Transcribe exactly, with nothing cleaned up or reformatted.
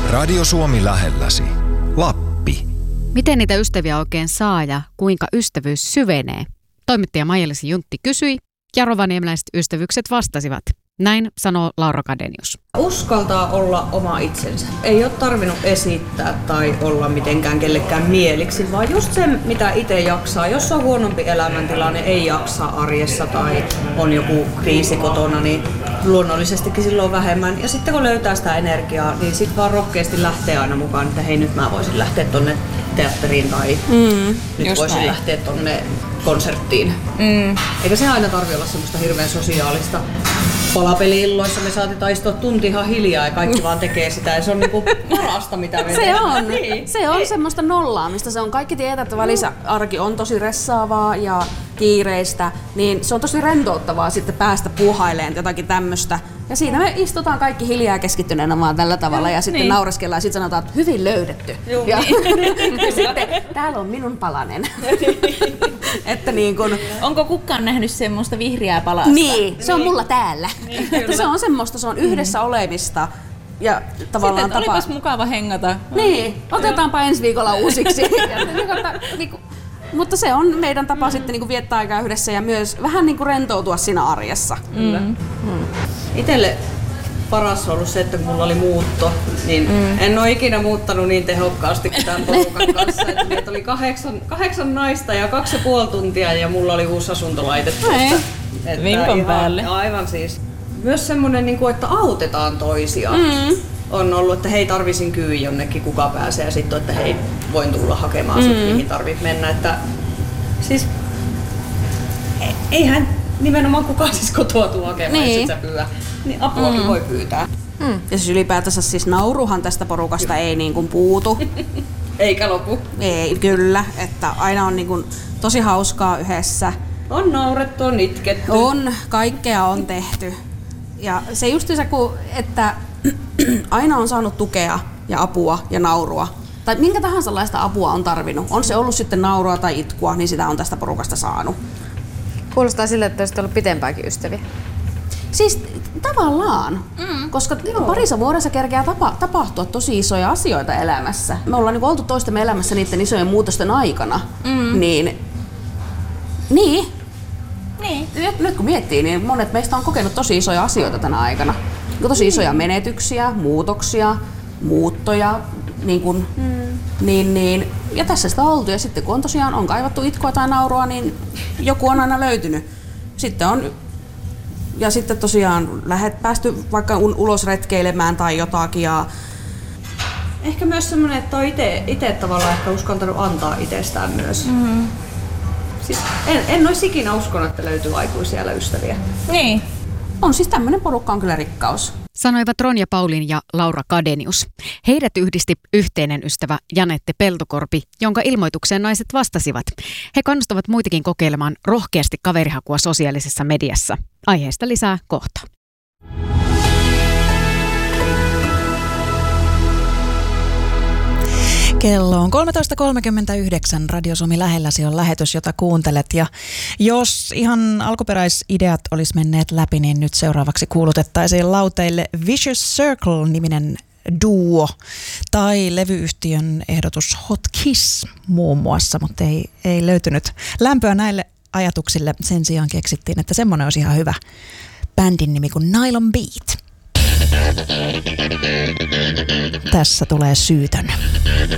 Radio Suomi lähelläsi. Lappi. Miten niitä ystäviä oikein saa ja kuinka ystävyys syvenee? Toimittaja Maija-Liisi Juntti kysyi ja rovaniemeläiset ystävyykset vastasivat. Näin sanoo Laura Kadenius. Uskaltaa olla oma itsensä. Ei ole tarvinnut esittää tai olla mitenkään kellekään mieliksi, vaan just se, mitä itse jaksaa. Jos on huonompi elämäntilanne, ei jaksa arjessa tai on joku kriisi kotona, niin luonnollisestikin silloin vähemmän. Ja sitten kun löytää sitä energiaa, niin sitten vaan rohkeasti lähtee aina mukaan, että hei, nyt mä voisin lähteä tonne teatteriin tai mm, nyt voisin näin. lähteä tonne konserttiin. Mm. Eikä se aina tarvitse olla semmoista hirveän sosiaalista. Palapeli-illoissa me saatetaan istua tunti ihan hiljaa ja kaikki vaan tekee sitä ja se on niinku parasta mitä me Se on. niin. Se on semmoista nollaamista. Se on kaikki tietää, että välissä arki on tosi ressaavaa ja kiireistä, niin se on tosi rentouttavaa sitten päästä puuhailemaan jotakin tämmöistä. Ja siinä me istutaan kaikki hiljaa keskittyneenä vaan tällä tavalla ja sitten niin. naureskellaan ja sitten sanotaan, että hyvin löydetty. Juu, ja, niin. ja sitten täällä on minun palanen. että niin kun, onko kukaan nähnyt semmoista vihreää palasta? Niin, se on niin. mulla täällä. Niin, että se on semmoista, se on yhdessä olemista. Ja tavallaan sitten, tapa... olipas mukava hengata. Niin, otetaanpa ensi viikolla uusiksi. Mutta se on meidän tapa mm. sitten niinku viettää aikaa yhdessä ja myös vähän niinku rentoutua siinä arjessa. Mm. Mm. Itelle paras on ollut se, että kun mulla oli muutto, niin mm. en ole ikinä muuttanut niin tehokkaasti kuin tämän porukan kanssa. Että meitä oli kahdeksan, kahdeksan naista ja kaksi ja puoli tuntia ja mulla oli uusi asunto laitettu. Vimpan päälle. Aivan siis. Myös semmoinen, että autetaan toisiaan. Mm. On ollut, että hei, tarvisin kyy jonnekin, kuka pääsee, ja sitten että hei, voin tulla hakemaan sut, mm. mihin tarvit mennä. Että, siis, eihän nimenomaan kukaan siis kotoa tuu hakemaan, niin. jos et sä pyydä. Niin apuakin mm. voi pyytää. Mm. Ja siis ylipäätänsä siis nauruhan tästä porukasta ei niin kuin puutu. Eikä lopu. Ei, kyllä. Että aina on niin kuin tosi hauskaa yhdessä. On naurettu, on itketty. On, kaikkea on tehty. Ja se just se, että aina on saanut tukea ja apua ja naurua. Tai minkä tahansa laista apua on tarvinnut. On se ollut sitten naurua tai itkua, niin sitä on tästä porukasta saanut. Kuulostaa sille, että olisit ollut pitempääkin ystäviä. Siis tavallaan, mm. koska Joo. parissa vuodessa kerkeää tapa, tapahtua tosi isoja asioita elämässä. Me ollaan niin oltu toistemme elämässä niiden isojen muutosten aikana. Mm. Niin, niin. Niin. Nyt, nyt kun miettii, niin monet meistä on kokenut tosi isoja asioita tänä aikana. Tosi isoja menetyksiä, muutoksia, muuttoja, niin kun, mm. niin, niin. Ja tässä sitä on oltu. Ja sitten kun on tosiaan on kaivattu itkua tai naurua, niin joku on aina löytynyt. Sitten on, ja sitten tosiaan lähet päästy vaikka ulos retkeilemään tai jotakin. Ja ehkä myös semmoinen, että on ite, ite tavallaan ehkä uskaltanut antaa itsestään myös. Mm-hmm. Siis en, en olisi ikinä uskonut, että löytyy aikuisia ystäviä. Niin. On siis tämmöinen porukka on kyllä rikkaus. Sanoivat Ronja Paulin ja Laura Kadenius. Heidät yhdisti yhteinen ystävä Janette Peltokorpi, jonka ilmoitukseen naiset vastasivat. He kannustavat muitakin kokeilemaan rohkeasti kaverihakua sosiaalisessa mediassa. Aiheesta lisää kohta. Kello on kolmetoista kolmekymmentäyhdeksän. Radio Suomi lähelläsi on lähetys, jota kuuntelet. Ja jos ihan alkuperäisideat olisi menneet läpi, niin nyt seuraavaksi kuulutettaisiin lauteille Vicious Circle-niminen duo tai levyyhtiön ehdotus Hot Kiss muun muassa, mutta ei, ei löytynyt lämpöä näille ajatuksille. Sen sijaan keksittiin, että semmoinen olisi ihan hyvä bändin nimi kuin Nylon Beat. Tässä tulee Syytön.